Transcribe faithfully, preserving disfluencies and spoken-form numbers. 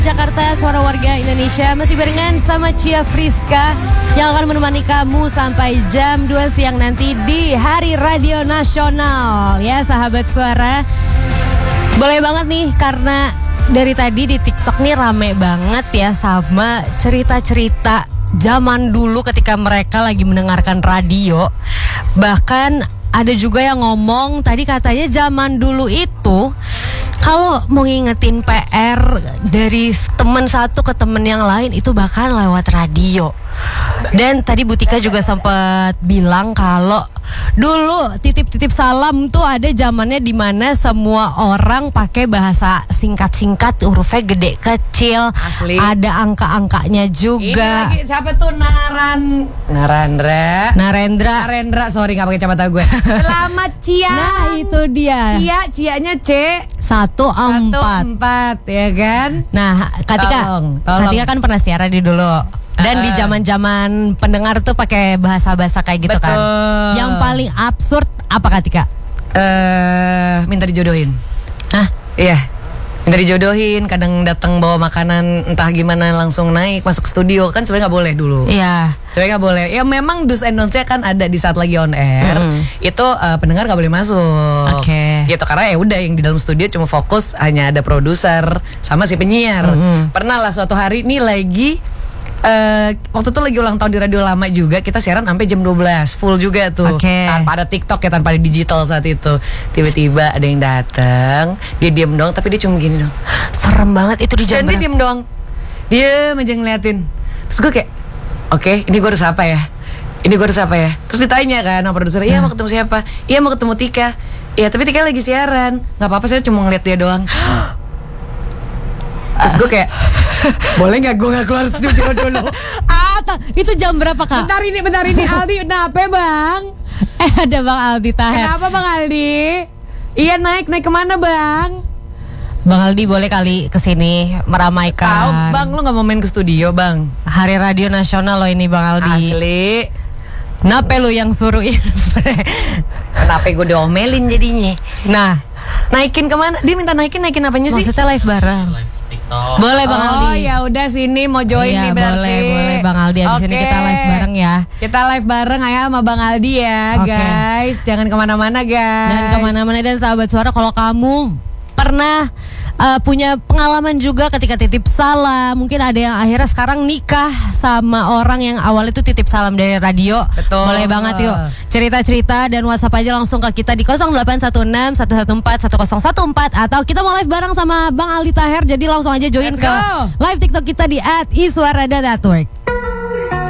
Jakarta, suara warga Indonesia, masih barengan sama Cia Friska yang akan menemani kamu sampai jam dua siang nanti di Hari Radio Nasional. Ya sahabat suara, boleh banget nih karena dari tadi di TikTok nih rame banget ya sama cerita-cerita zaman dulu ketika mereka lagi mendengarkan radio. Bahkan ada juga yang ngomong tadi katanya zaman dulu itu kalau mau ngingetin P R dari teman satu ke teman yang lain itu bahkan lewat radio. Dan tadi Butika juga sempat bilang kalau dulu titip-titip salam tuh ada zamannya di mana semua orang pakai bahasa singkat-singkat, hurufnya gede kecil, asli. Ada angka-angkanya juga. Ini lagi siapa tuh Naran Narendra Narendra Narendra sorry nggak pakai kacamata gue. Selamat Cia. Nah itu dia. Cia Cianya C Satu empat. Satu empat ya kan. Nah Katika Tolong, tolong. Katika kan pernah siaran di dulu. Dan di zaman-zaman pendengar tuh pakai bahasa-bahasa kayak gitu. Betul. Kan. Yang paling absurd apa Katika? Eh minta dijodohin. Hah? Iya. Minta dijodohin, kadang datang bawa makanan entah gimana langsung naik masuk studio kan sebenarnya nggak boleh dulu. Iya. Sebenarnya nggak boleh. Ya memang do's and don'ts-nya kan ada di saat lagi on air. Mm. Itu uh, pendengar nggak boleh masuk. Oke. Okay. Gitu karena ya udah yang di dalam studio cuma fokus hanya ada produser sama si penyiar. Mm-hmm. Pernah lah suatu hari nih lagi Uh, waktu itu lagi ulang tahun di radio lama juga, kita siaran sampai jam dua belas full juga tuh, okay. Tanpa ada TikTok ya, tanpa ada digital saat itu. Tiba-tiba ada yang datang, dia diem doang, tapi dia cuma gini dong. Serem banget itu di jam. Dan dia diem doang, diem aja ngeliatin. Terus gue kayak, oke, okay, ini gue harus apa ya? Ini gue harus apa ya? Terus ditanya kan sama produser, iya mau ketemu siapa? Iya mau ketemu Tika. Iya tapi Tika lagi siaran. Nggak apa-apa, saya cuma ngeliat dia doang. Terus gue kayak boleh nggak gue nggak keluar studio dulu? Ah, itu jam berapa Kak? Bentar ini, bentar ini Aldi, kenapa bang? Eh ada Bang Aldi Taher. Kenapa Bang Aldi? Iya naik, naik kemana bang? Bang Aldi boleh kali kesini meramaikan. Tahu bang, lu nggak mau main ke studio bang? Hari Radio Nasional lo ini Bang Aldi. Asli. Kenapa lu yang suruhin? Kenapa gue diomelin jadinya? Nah, naikin kemana? Dia minta naikin, naikin apanya sih? Maksudnya live bareng. TikTok. Boleh Bang Aldi. Oh ya udah sini mau join iya, nih berarti. Boleh, boleh Bang Aldi. Abis okay. ini kita live bareng ya. Kita live bareng ya sama Bang Aldi ya, okay. Guys. Jangan kemana-mana guys. Dan kemana-mana dan sahabat suara, kalau kamu pernah uh, punya pengalaman juga ketika titip salam, mungkin ada yang akhirnya sekarang nikah sama orang yang awal itu titip salam dari radio. Betul. Boleh banget yuk cerita-cerita dan WhatsApp aja langsung ke kita di nol delapan satu enam satu satu empat satu nol satu empat atau kita mau live bareng sama Bang Aldi Taher, jadi langsung aja join ke live TikTok kita di at iswarada dot network.